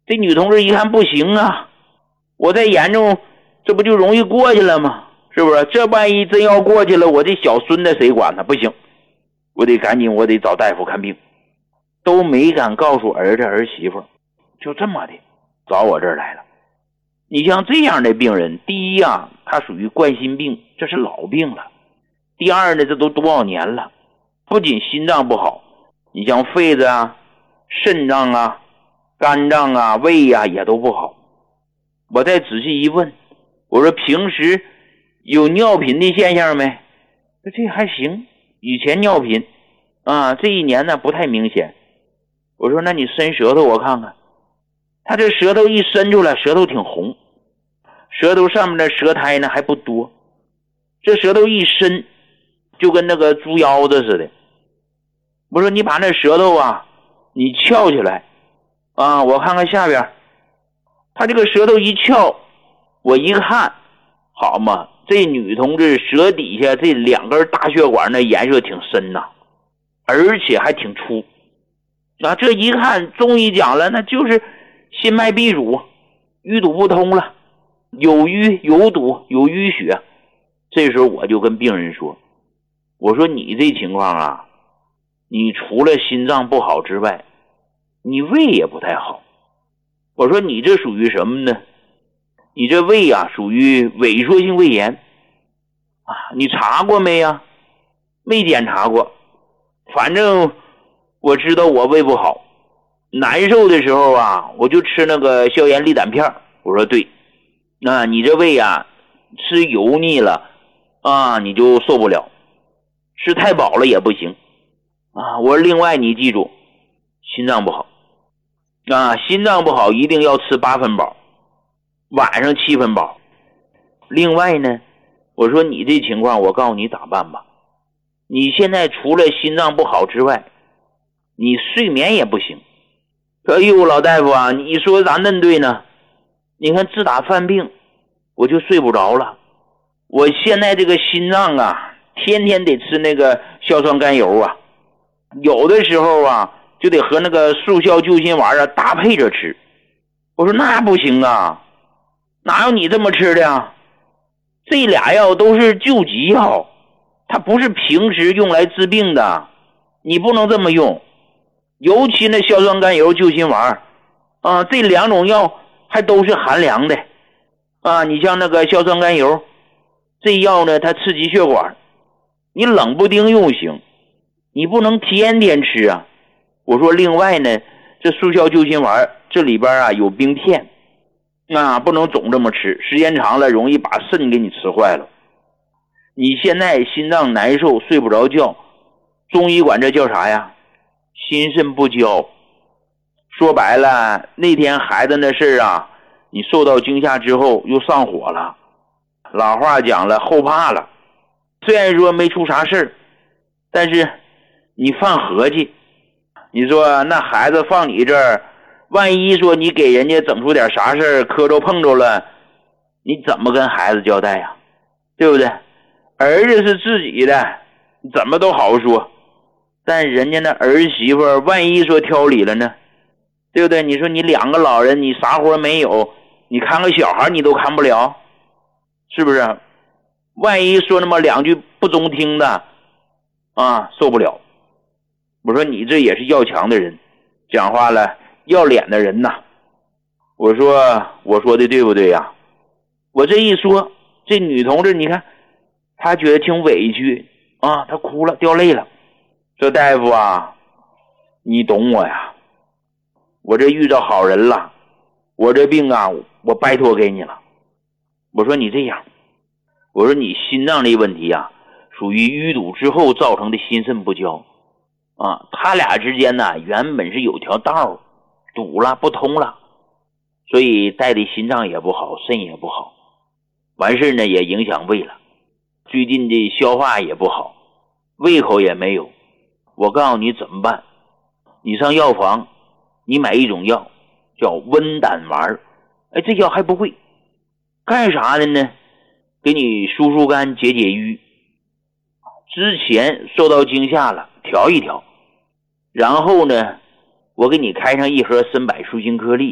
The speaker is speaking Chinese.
这女同志一看不行啊，我再严重这不就容易过去了吗？是不是？这万一真要过去了，我这小孙子谁管他？不行，我得赶紧，我得找大夫看病。都没敢告诉儿子儿媳妇，就这么的找我这儿来了。你像这样的病人，第一啊，他属于冠心病，这是老病了。第二呢，这都多少年了，不仅心脏不好，你像肺子啊、肾脏啊、肝脏啊、胃啊也都不好。我再仔细一问，我说平时有尿频的现象没？这还行，以前尿频啊，这一年呢不太明显。我说那你伸舌头我看看。他这舌头一伸出来，舌头挺红，舌头上面的舌苔呢还不多，这舌头一伸就跟那个猪腰子似的。我说你把那舌头啊你翘起来啊，我看看下边。他这个舌头一翘，我一看，好嘛，这女同志舌底下这两根大血管那颜色挺深呐，而且还挺粗。啊，这一看中医讲了，那就是心脉闭阻，淤堵不通了，有淤有堵有淤血。这时候我就跟病人说，我说你这情况啊，你除了心脏不好之外，你胃也不太好。我说你这属于什么呢？你这胃啊属于萎缩性胃炎啊，你查过没呀？没检查过，反正我知道我胃不好，难受的时候啊，我就吃那个消炎利胆片。我说对，那你这胃啊，吃油腻了啊，你就受不了，吃太饱了也不行啊。我说另外你记住，心脏不好啊，心脏不好一定要吃8分饱，晚上7分饱。另外呢，我说你这情况，我告诉你咋办吧。你现在除了心脏不好之外，你睡眠也不行。哎呦，老大夫啊，你说咋恁对呢？你看自打犯病，我就睡不着了。我现在这个心脏啊，天天得吃那个硝酸甘油啊，有的时候啊，就得和那个速效救心丸啊搭配着吃。我说那不行啊，哪有你这么吃的啊？这俩药都是救急药，它不是平时用来治病的，你不能这么用。尤其那硝酸甘油救心丸啊，这两种药还都是寒凉的啊。你像那个硝酸甘油，这药呢它刺激血管，你冷不丁用行，你不能天天吃啊。我说另外呢，这速效救心丸这里边啊有冰片啊，不能总这么吃，时间长了容易把肾给你吃坏了。你现在心脏难受睡不着觉，中医管这叫啥呀？心肾不交。说白了，那天孩子那事啊，你受到惊吓之后又上火了，老话讲了，后怕了。虽然说没出啥事，但是你犯合计，你说那孩子放你这儿，万一说你给人家整出点啥事儿，磕着碰着了，你怎么跟孩子交代呀？对不对？儿子是自己的，怎么都好说，但人家那儿媳妇万一说挑理了呢？对不对？你说你两个老人，你啥活没有，你看个小孩你都看不了，是不是？万一说那么两句不中听的啊，受不了。我说你这也是要强的人，讲话了要脸的人呐。我说的对不对呀？我这一说，这女同志你看她觉得挺委屈啊，她哭了掉泪了。这大夫啊，你懂我呀，我这遇到好人了，我这病啊我拜托给你了。我说你这样，我说你心脏这问题啊，属于淤堵之后造成的心肾不交啊，他俩之间呢原本是有条道堵了不通了，所以带的心脏也不好，肾也不好，完事呢也影响胃了，最近的消化也不好，胃口也没有。我告诉你怎么办，你上药房你买一种药叫温胆丸，哎，这药还不贵，干啥的呢？给你疏疏肝解解郁，之前受到惊吓了调一调，然后呢我给你开上一盒参柏舒心颗粒，